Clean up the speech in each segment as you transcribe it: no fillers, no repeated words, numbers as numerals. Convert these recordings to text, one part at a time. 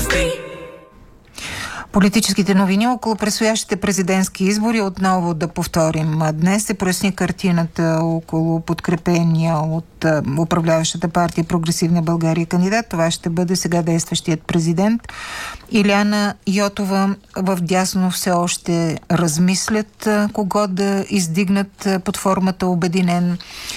Политическите новини около предстоящите президентски избори отново да повторим. Днес се проясни картината около подкрепения от управляващата партия Прогресивна България кандидат. Това ще бъде сега действащият президент. Иляна Йотова в дясно все още размислят кого да издигнат под формата обединен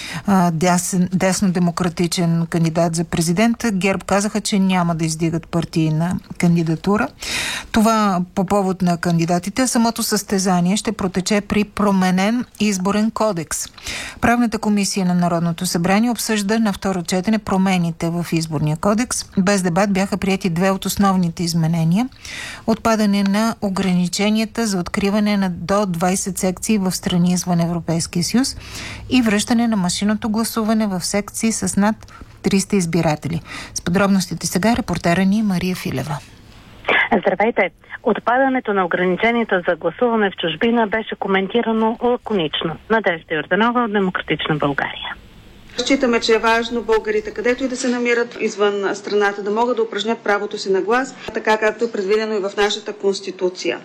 дясно-демократичен кандидат за президент. ГЕРБ казаха, че няма да издигат партийна кандидатура. Това по повод на кандидатите. Самото състезание ще протече при променен изборен кодекс. Правната комисия на Народното събрание обсъжда на второ четене промените в изборния кодекс. Без дебат бяха приети две от основните изменения. Отпадане на ограниченията за откриване на до 20 секции в страни извън Европейския съюз и връщане на машинното гласуване в секции с над 300 избиратели. С подробностите сега репортера ни Мария Филева. Здравейте! Отпадането на ограниченията за гласуване в чужбина беше коментирано лаконично. Надежда Йорданова от Демократична България. Считаме, че е важно българите, където и да се намират извън страната, да могат да упражнят правото си на глас, така както е предвидено и в нашата Конституция.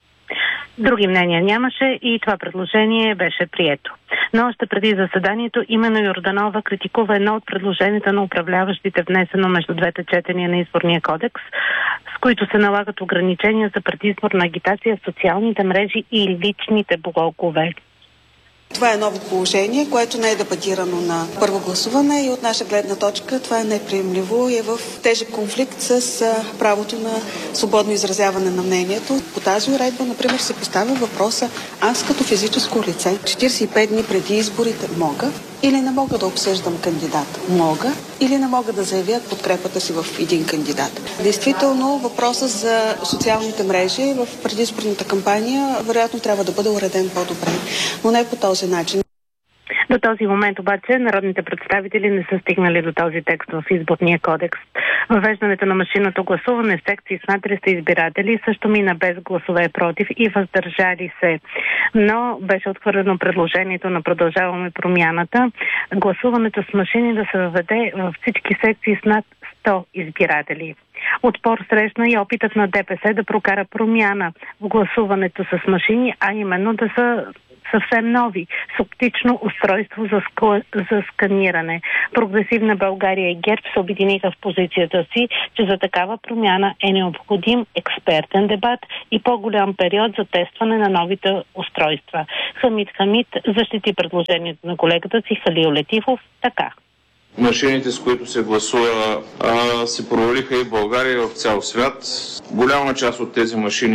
Други мнения нямаше и това предложение беше прието. Но още преди заседанието, именно Йорданова критикува едно от предложенията на управляващите, внесено между двете четения на изборния кодекс, с които се налагат ограничения за предизборна агитация в социалните мрежи и личните блогове. Това е ново положение, което не е дебатирано на първо гласуване и от наша гледна точка това е неприемливо и е в тежък конфликт с правото на свободно изразяване на мнението. По тази уредба, например, се поставя въпроса: аз като физическо лице 45 дни преди изборите мога или не мога да обсъждам кандидат? Мога или не мога да заявя подкрепата си в един кандидат? Действително, въпросът за социалните мрежи в предизборната кампания вероятно трябва да бъде уреден по-добре, но не по този начин. До този момент обаче народните представители не са стигнали до този текст в изборния кодекс. Въвеждането на машинното гласуване в секции с над 300 избиратели също мина без гласове против и въздържали се. Но беше отхвърлено предложението на Продължаваме промяната гласуването с машини да се въведе във всички секции с над 100 избиратели. Отпор срещна и опитът на ДПС да прокара промяна в гласуването с машини, а именно да са съвсем нови, с оптично устройство за сканиране. Прогресивна България и ГЕРБ се обединиха в позицията си, че за такава промяна е необходим експертен дебат и по-голям период за тестване на новите устройства. Хамид Хамид защити предложението на колегата си Халил Летифов така. Машините, с които се гласува, се провалиха и в България, и в цял свят. Голяма част от тези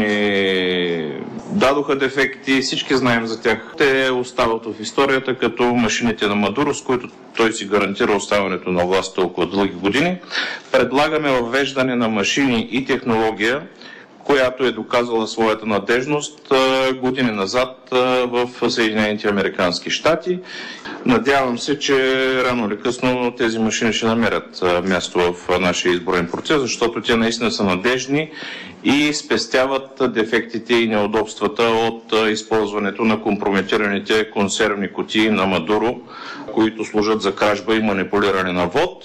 машини дадоха дефекти, всички знаем за тях. Те остават в историята като машините на Мадуро, с които той си гарантира оставането на власт толкова дълги години. Предлагаме въвеждане на машини и технология, която е доказала своята надежност години назад в Съединените американски щати. Надявам се, че рано или късно тези машини ще намерят място в нашия изборен процес, защото те наистина са надежни и спестяват дефектите и неудобствата от използването на компрометираните консервни кутии на Мадуро, които служат за кражба и манипулиране на вод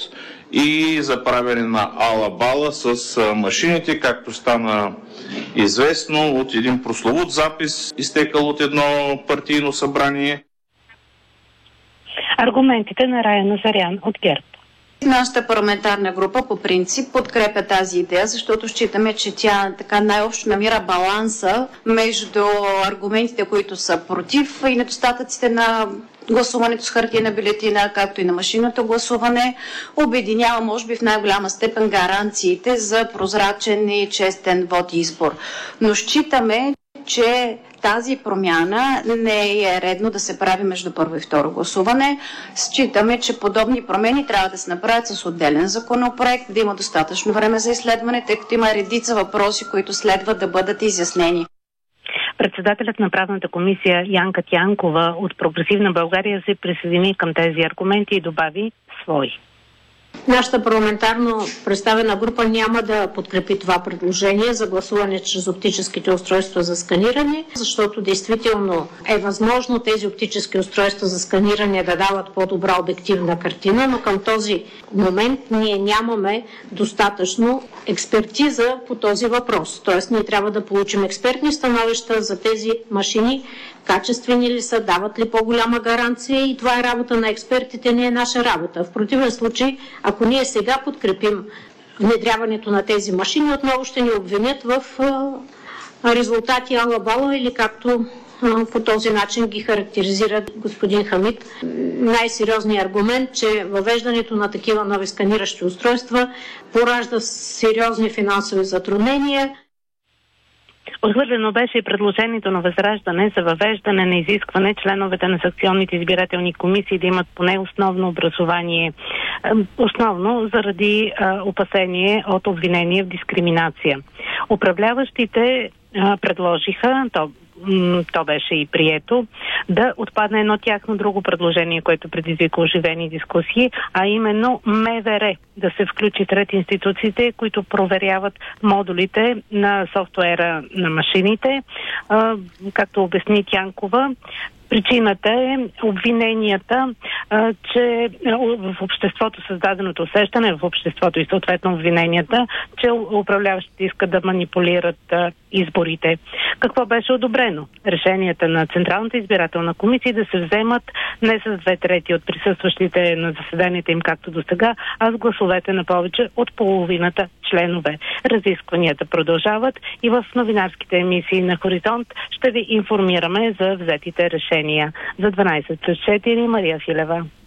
и за правене на ала-бала с машините, както стана известно от един прословут запис, изтекал от едно партийно събрание. Аргументите на Рая Назарян от ГЕРБ. Нашата парламентарна група по принцип подкрепя тази идея, защото считаме, че тя така най-общо намира баланса между аргументите, които са против и недостатъците на гласуването с хартиена бюлетина, както и на машинното гласуване, обединява, може би в най-голяма степен, гаранциите за прозрачен и честен вод и избор. Но считаме, че тази промяна не е редно да се прави между първо и второ гласуване. Считаме, че подобни промени трябва да се направят с отделен законопроект, да има достатъчно време за изследване, тъй като има редица въпроси, които следва да бъдат изяснени. Председателят на правната комисия Янка Тянкова от Прогресивна България се присъедини към тези аргументи и добави свои. Нашата парламентарно представена група няма да подкрепи това предложение за гласуване чрез оптическите устройства за сканиране, защото действително е възможно тези оптически устройства за сканиране да дават по-добра обективна картина, но към този момент ние нямаме достатъчно експертиза по този въпрос. Тоест ние трябва да получим експертни становища за тези машини, качествени ли са, дават ли по-голяма гаранция, и това е работа на експертите, не е наша работа. В противен случай, ако ние сега подкрепим внедряването на тези машини, отново ще ни обвинят в резултати ала-бала или както по този начин ги характеризира господин Хамид. Най-сериозният аргумент, че въвеждането на такива нови сканиращи устройства поражда сериозни финансови затруднения. Отхвърлено беше и предложението на Възраждане за въвеждане на изискване членовете на секционните избирателни комисии да имат поне основно образование. Основно заради опасение от обвинение в дискриминация. Управляващите предложиха, то беше и прието, да отпадне едно тяхно друго предложение, което предизвика оживени дискусии, а именно МВР да се включи сред институциите, които проверяват модулите на софтуера на машините. Както обясни Тянкова, причината е обвиненията, че в обществото създаденото усещане, в обществото и съответно обвиненията, че управляващите искат да манипулират изборите. Какво беше одобрено? Решенията на Централната избирателна комисия да се вземат не с 2/3 от присъстващите на заседанията им, както до сега, а с гласовете на повече от половината членове. Разискванията продължават и в новинарските емисии на Хоризонт ще ви информираме за взетите решения. За 12+4 Мария Филева.